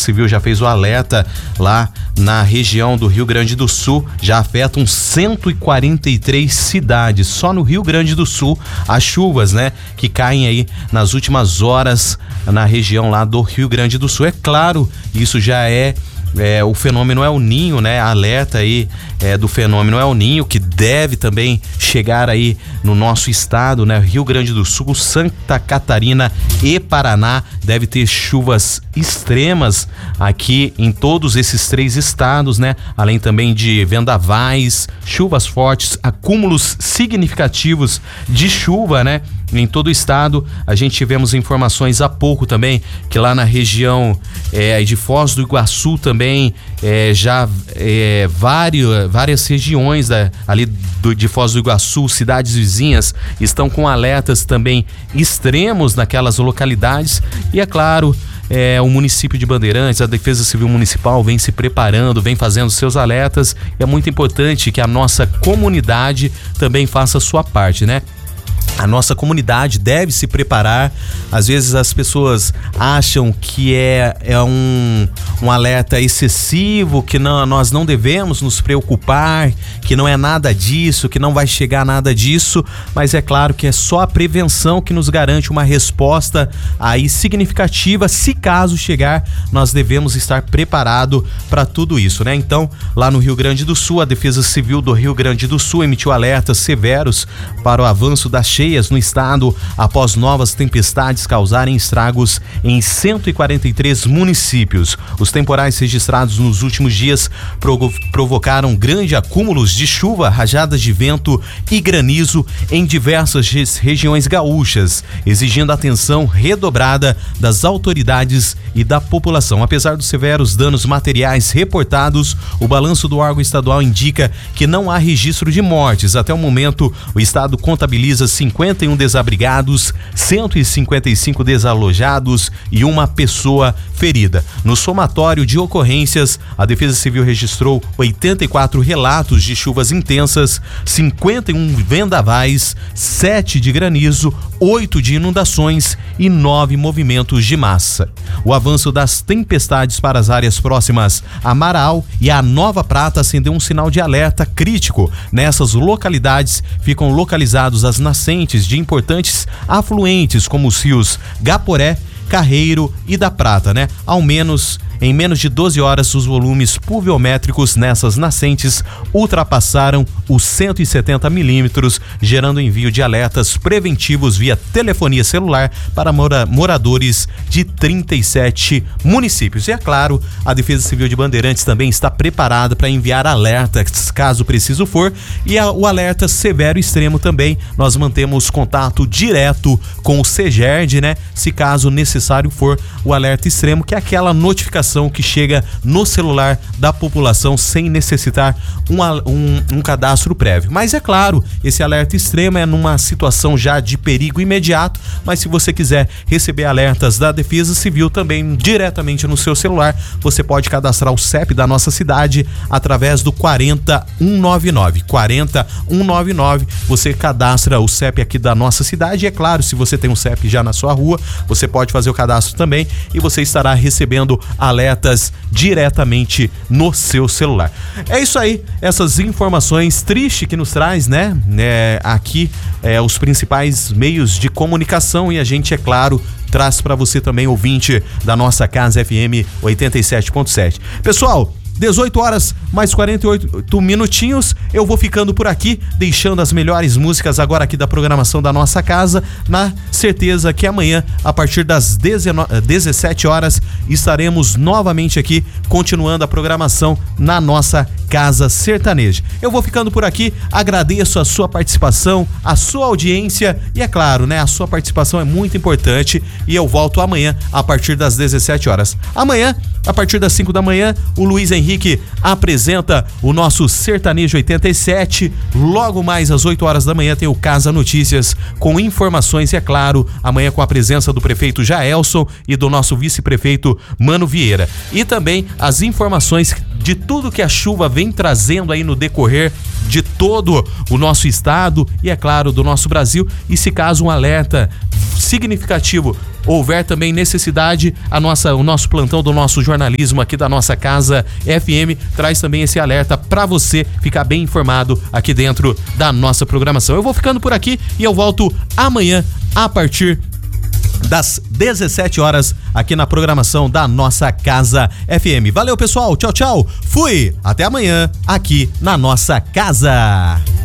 Civil já fez o alerta lá na região do Rio Grande do Sul, já afetam 143 cidades, só no Rio Grande do Sul, as chuvas, né, que caem aí nas últimas horas na região lá do Rio Grande do Sul. É claro, isso já o fenômeno El Ninho, né? Alerta aí do fenômeno El Ninho, que deve também chegar aí no nosso estado, né? Rio Grande do Sul, Santa Catarina e Paraná deve ter chuvas extremas aqui em todos esses 3 estados, né? Além também de vendavais, chuvas fortes, acúmulos significativos de chuva, né? Em todo o estado. A gente tivemos informações há pouco também que lá na região de Foz do Iguaçu também várias regiões ali de Foz do Iguaçu, cidades vizinhas, estão com alertas também extremos naquelas localidades. E é claro, o município de Bandeirantes, a Defesa Civil Municipal vem se preparando, vem fazendo seus alertas. É muito importante que a nossa comunidade também faça a sua parte, né? A nossa comunidade deve se preparar. Às vezes as pessoas acham que é um alerta excessivo, que nós não devemos nos preocupar, que não é nada disso, que não vai chegar nada disso, mas é claro que é só a prevenção que nos garante uma resposta aí significativa. Se caso chegar, nós devemos estar preparados para tudo isso, né? Então, lá no Rio Grande do Sul, a Defesa Civil do Rio Grande do Sul emitiu alertas severos para o avanço das cheias no estado após novas tempestades causarem estragos em 143 municípios. Os temporais registrados nos últimos dias provocaram grandes acúmulos de chuva, rajadas de vento e granizo em diversas regiões gaúchas, exigindo atenção redobrada das autoridades e da população. Apesar dos severos danos materiais reportados, o balanço do órgão estadual indica que não há registro de mortes. Até o momento, o estado contabiliza 51 desabrigados, 155 desalojados e uma pessoa ferida. No somatório de ocorrências, a Defesa Civil registrou 84 relatos de chuvas intensas, 51 vendavais, 7 de granizo, 8 de inundações e 9 movimentos de massa. O avanço das tempestades para as áreas próximas a Marau e a Nova Prata acendeu um sinal de alerta crítico. Nessas localidades ficam localizados as nascentes de importantes afluentes como os rios Gaporé, Carreiro e da Prata, né? Em menos de 12 horas, os volumes pluviométricos nessas nascentes ultrapassaram os 170 milímetros, gerando envio de alertas preventivos via telefonia celular para moradores de 37 municípios. E é claro, a Defesa Civil de Bandeirantes também está preparada para enviar alertas, caso preciso for, e o alerta severo extremo também. Nós mantemos contato direto com o CEGERD, né? Se caso necessário for o alerta extremo, que é aquela notificação que chega no celular da população sem necessitar um cadastro prévio. Mas é claro, esse alerta extremo é numa situação já de perigo imediato, mas se você quiser receber alertas da Defesa Civil também diretamente no seu celular, você pode cadastrar o CEP da nossa cidade através do 40199. 40199, você cadastra o CEP aqui da nossa cidade. E é claro, se você tem um CEP já na sua rua, você pode fazer o cadastro também e você estará recebendo alertas diretamente no seu celular. É isso aí, essas informações tristes que nos traz, né? Aqui os principais meios de comunicação, e a gente, é claro, traz para você também, ouvinte da nossa Casa FM 87.7. Pessoal, 18 horas mais 48 minutinhos, eu vou ficando por aqui, deixando as melhores músicas agora aqui da programação da nossa casa, na certeza que amanhã, a partir das 17 horas, estaremos novamente aqui, continuando a programação na nossa Casa Sertaneja. Eu vou ficando por aqui, agradeço a sua participação, a sua audiência, e é claro, né, a sua participação é muito importante, e eu volto amanhã a partir das 17 horas. Amanhã, a partir das 5 da manhã, o Luiz Henrique apresenta o nosso Sertanejo 87. Logo mais às 8 horas da manhã tem o Casa Notícias com informações, e é claro, amanhã com a presença do prefeito Jaelson e do nosso vice-prefeito Mano Vieira. E também as informações de tudo que a chuva vem trazendo aí no decorrer de todo o nosso estado e, é claro, do nosso Brasil. E se caso um alerta significativo houver também necessidade, o nosso plantão do nosso jornalismo aqui da nossa Casa FM traz também esse alerta para você ficar bem informado aqui dentro da nossa programação. Eu vou ficando por aqui e eu volto amanhã a partir das 17 horas aqui na programação da nossa Casa FM. Valeu, pessoal. Tchau, tchau. Fui. Até amanhã aqui na nossa casa.